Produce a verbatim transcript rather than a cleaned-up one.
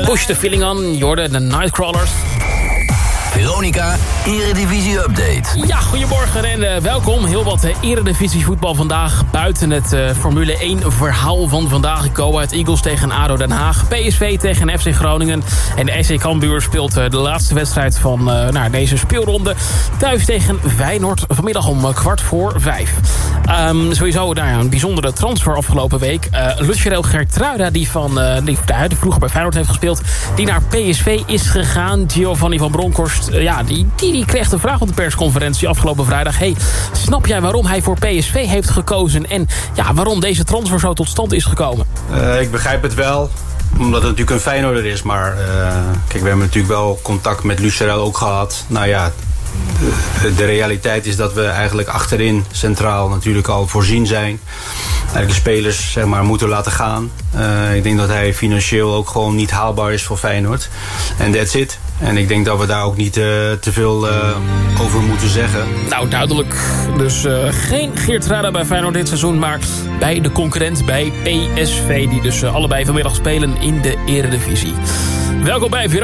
Push the feeling on, Jordan, de Nightcrawlers. Veronica, Eredivisie Update. Ja, goedemorgen en uh, welkom. Heel wat uh, Eredivisie voetbal vandaag. Buiten het uh, Formule één verhaal van vandaag. Ik kom uit Eagles tegen ADO Den Haag. P S V tegen F C Groningen. En de S C Cambuur speelt uh, de laatste wedstrijd van uh, nou, deze speelronde. Thuis tegen Feyenoord. Vanmiddag om uh, kwart voor vijf. Um, sowieso nou ja, een bijzondere transfer afgelopen week. Uh, Lucharel Geertruida, die, van, uh, die, die vroeger bij Feyenoord heeft gespeeld. Die naar P S V is gegaan. Giovanni van Bronckhorst. Uh, ja, die, die, die kreeg de vraag op de persconferentie afgelopen vrijdag. Hey, snap jij waarom hij voor P S V heeft gekozen? En ja, waarom deze transfer zo tot stand is gekomen? Uh, ik begrijp het wel. Omdat het natuurlijk een Feyenoorder is. Maar uh, kijk, we hebben natuurlijk wel contact met Lucharel ook gehad. Nou ja, de, de realiteit is dat we eigenlijk achterin centraal natuurlijk al voorzien zijn. Eigenlijk de spelers zeg maar, moeten laten gaan. Uh, ik denk dat hij financieel ook gewoon niet haalbaar is voor Feyenoord. En that's it. En ik denk dat we daar ook niet uh, te veel uh, over moeten zeggen. Nou, duidelijk. Dus uh, geen Geertruida bij Feyenoord dit seizoen, maar bij de concurrent bij P S V. Die dus uh, allebei vanmiddag spelen in de Eredivisie. Welkom bij